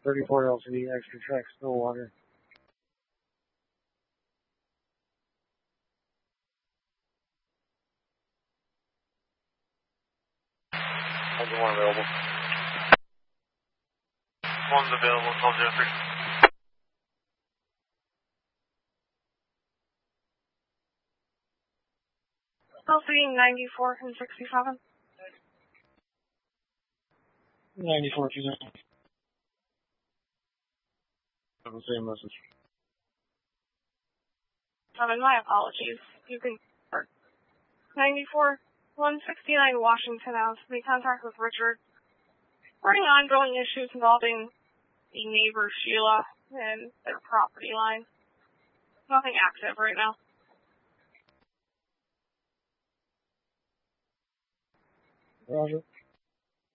34 LCD, extra track, Stillwater. One available. One's available, 1203. LCD 94 and 67. 94, 290. The same message. 7, my apologies. You can start. 94, 169 Washington Ave. Be contact with Richard. Reporting ongoing issues involving the neighbor Sheila and their property line. Nothing active right now. Roger.